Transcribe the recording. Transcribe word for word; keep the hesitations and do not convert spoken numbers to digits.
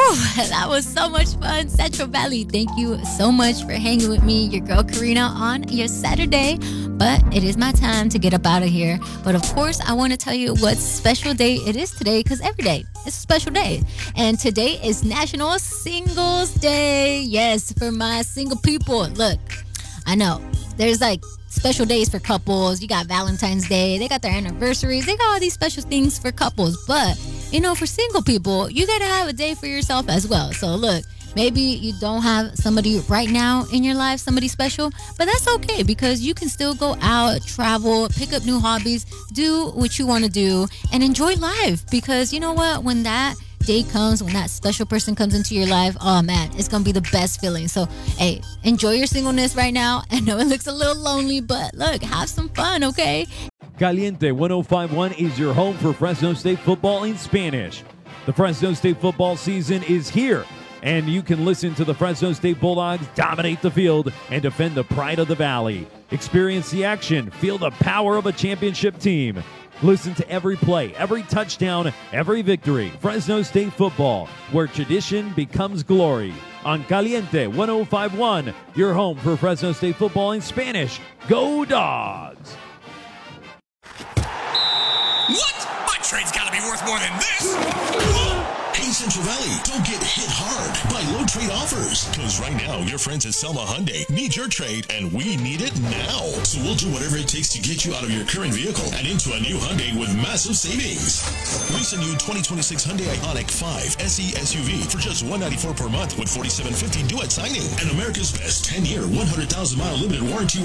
That was so much fun. Central Valley, thank you so much for hanging with me, your girl Karina, on your Saturday. But it is my time to get up out of here. But of course, I want to tell you what special day it is today, because every day is a special day. And today is National Singles Day. Yes, for my single people. Look, I know there's like special days for couples. You got Valentine's Day. They got their anniversaries. They got all these special things for couples. But, you know, for single people, you got to have a day for yourself as well. So, look, maybe you don't have somebody right now in your life, somebody special, but that's okay because you can still go out, travel, pick up new hobbies, do what you want to do, and enjoy life. Because you know what? When that day comes, when that special person comes into your life, oh man, it's gonna be the best feeling. So hey, enjoy your singleness right now. I know it looks a little lonely, but look, have some fun, okay? Caliente one oh five point one is your home for Fresno State football in Spanish. The Fresno State football season is here, and you can listen to the Fresno State Bulldogs dominate the field and defend the pride of the Valley. Experience the action, feel the power of a championship team. Listen to every play, every touchdown, every victory. Fresno State football, where tradition becomes glory. On Caliente one oh five point one, your home for Fresno State football in Spanish. Go Dogs! What? My trade's gotta be worth more than this! Hey, Central Valley, don't get hit hard by low trade offers. Because right now, your friends at Selma Hyundai need your trade, and we need it now. So we'll do whatever it takes to get you out of your current vehicle and into a new Hyundai with massive savings. Lease a new twenty twenty-six Hyundai Ioniq five S E S U V for just one hundred ninety-four dollars per month with forty-seven fifty due at signing. And America's best ten-year, one hundred thousand mile limited warranty